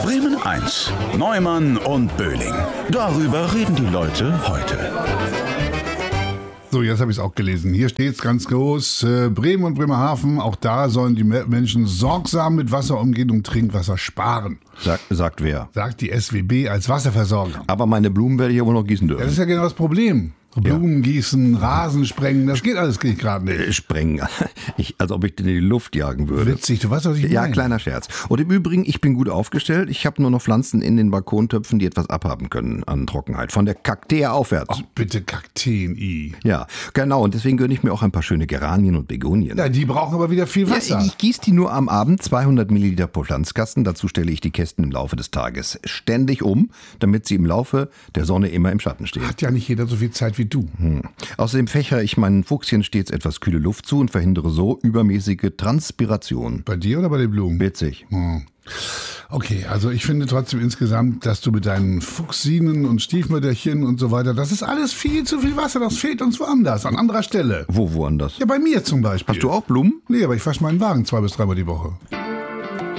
Bremen 1. Neumann und Böhling. Darüber reden die Leute heute. So, jetzt habe ich es auch gelesen. Hier steht es ganz groß. Bremen und Bremerhaven, auch da sollen die Menschen sorgsam mit Wasser umgehen und Trinkwasser sparen. Sagt wer? Sagt die SWB als Wasserversorger. Aber meine Blumen werde ich ja wohl noch gießen dürfen. Das ist ja genau das Problem. Blumen gießen, Rasen sprengen, das geht alles gerade nicht. Sprengen. Als ob ich den in die Luft jagen würde. Witzig, du weißt, was ich meine. Ja, kleiner Scherz. Und im Übrigen, ich bin gut aufgestellt. Ich habe nur noch Pflanzen in den Balkontöpfen, die etwas abhaben können an Trockenheit. Von der Kakteen aufwärts. Ach, bitte Kakteen. Ja, genau. Und deswegen gönne ich mir auch ein paar schöne Geranien und Begonien. Ja, die brauchen aber wieder viel Wasser. Ja, ich gieße die nur am Abend, 200 Milliliter pro Pflanzkasten. Dazu stelle ich die Kästen im Laufe des Tages ständig um, damit sie im Laufe der Sonne immer im Schatten stehen. Hat ja nicht jeder so viel Zeit wie du. Außerdem fächere ich meinen Fuchschen stets etwas kühle Luft zu und verhindere so übermäßige Transpiration. Bei dir oder bei den Blumen? Witzig. Okay, also ich finde trotzdem insgesamt, dass du mit deinen Fuchsinen und Stiefmütterchen und so weiter, das ist alles viel zu viel Wasser, das fehlt uns woanders, an anderer Stelle. Woanders? Ja, bei mir zum Beispiel. Hast du auch Blumen? Nee, aber ich wasche meinen Wagen 2 bis 3 Mal die Woche.